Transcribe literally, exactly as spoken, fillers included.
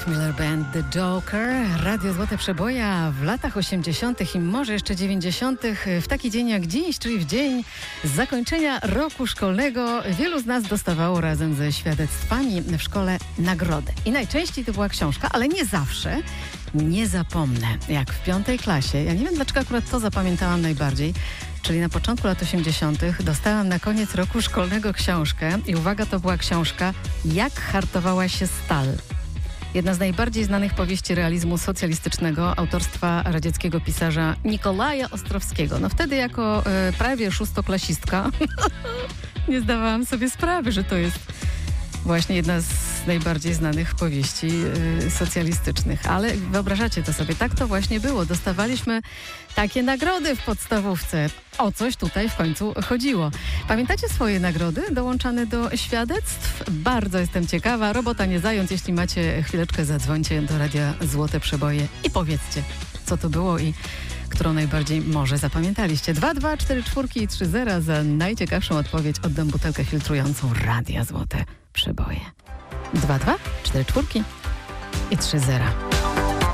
Mac Miller Band, The Joker, Radio Złote Przeboje, a w latach osiemdziesiątych i może jeszcze dziewięćdziesiątych w taki dzień jak dziś, czyli w dzień zakończenia roku szkolnego, wielu z nas dostawało razem ze świadectwami w szkole nagrodę. I najczęściej to była książka, ale nie zawsze. Nie zapomnę, jak w piątej klasie, ja nie wiem dlaczego akurat to zapamiętałam najbardziej, czyli na początku lat osiemdziesiątych dostałam na koniec roku szkolnego książkę i uwaga, to była książka Jak hartowała się stal. Jedna z najbardziej znanych powieści realizmu socjalistycznego autorstwa radzieckiego pisarza Nikolaja Ostrowskiego. No wtedy jako y, prawie szóstoklasistka nie zdawałam sobie sprawy, że to jest właśnie jedna z najbardziej znanych powieści y, socjalistycznych. Ale wyobrażacie to sobie, tak to właśnie było. Dostawaliśmy takie nagrody w podstawówce. O coś tutaj w końcu chodziło. Pamiętacie swoje nagrody dołączane do świadectw? Bardzo jestem ciekawa. Robota nie zając. Jeśli macie chwileczkę, zadzwońcie do Radia Złote Przeboje i powiedzcie, co to było i którą najbardziej może zapamiętaliście. dwa dwa cztery cztery i trzy zero za najciekawszą odpowiedź oddam butelkę filtrującą Radia Złote Przeboje. dwa dwa cztery cztery i trzy zero.